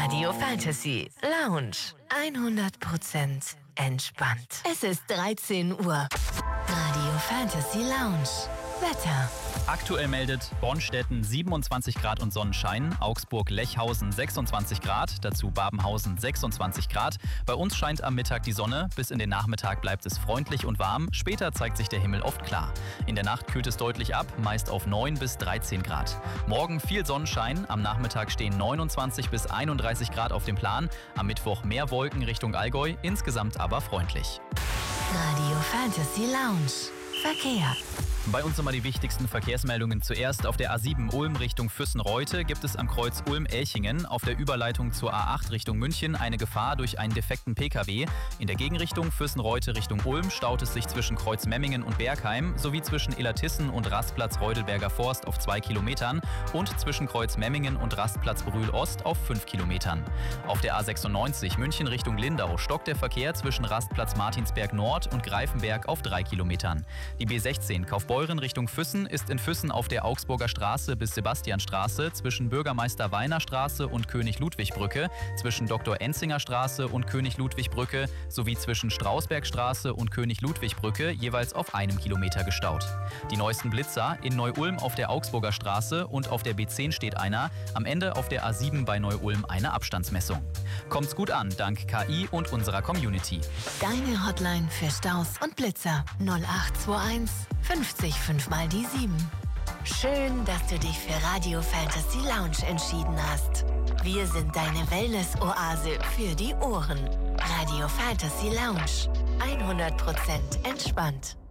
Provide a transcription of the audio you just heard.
Radio Fantasy Lounge. 100% entspannt. Es ist 13 Uhr. Radio Fantasy Lounge. Wetter. Aktuell meldet Bornstetten 27 Grad und Sonnenschein, Augsburg-Lechhausen 26 Grad, dazu Babenhausen 26 Grad. Bei uns scheint am Mittag die Sonne, bis in den Nachmittag bleibt es freundlich und warm, später zeigt sich der Himmel oft klar. In der Nacht kühlt es deutlich ab, meist auf 9 bis 13 Grad. Morgen viel Sonnenschein, am Nachmittag stehen 29 bis 31 Grad auf dem Plan, am Mittwoch mehr Wolken Richtung Allgäu, insgesamt aber freundlich. Radio Fantasy Lounge. Verkehr. Bei uns nochmal die wichtigsten Verkehrsmeldungen. Zuerst auf der A7 Ulm Richtung Füssen-Reute gibt es am Kreuz Ulm-Elchingen auf der Überleitung zur A8 Richtung München eine Gefahr durch einen defekten Pkw. In der Gegenrichtung Füssen-Reute Richtung Ulm staut es sich zwischen Kreuz Memmingen und Bergheim sowie zwischen Illertissen und Rastplatz Reudelberger Forst auf 2 Kilometern und zwischen Kreuz Memmingen und Rastplatz Brühl-Ost auf 5 Kilometern. Auf der A96 München Richtung Lindau stockt der Verkehr zwischen Rastplatz Martinsberg Nord und Greifenberg auf 3 Kilometern. Die B16 Kaufbeuren Richtung Füssen ist in Füssen auf der Augsburger Straße bis Sebastianstraße zwischen Bürgermeister Weiner Straße und König-Ludwig-Brücke, zwischen Dr. Enzinger Straße und König-Ludwig-Brücke sowie zwischen Strausbergstraße und König-Ludwig-Brücke jeweils auf 1 Kilometer gestaut. Die neuesten Blitzer in Neu-Ulm auf der Augsburger Straße und auf der B10 steht einer, am Ende auf der A7 bei Neu-Ulm eine Abstandsmessung. Kommt's gut an, dank KI und unserer Community. Deine Hotline für Staus und Blitzer 0821 50 5 mal die 7. Schön, dass du dich für Radio Fantasy Lounge entschieden hast. Wir sind deine Wellness-Oase für die Ohren. Radio Fantasy Lounge. 100% entspannt.